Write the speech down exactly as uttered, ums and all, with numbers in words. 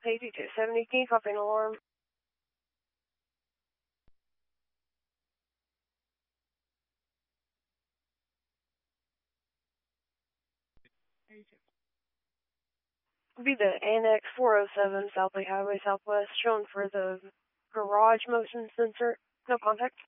eighty-two seventy, can you copy an alarm? Be the Annex four oh seven South Lake Highway Southwest, showing for the garage motion sensor. No contact.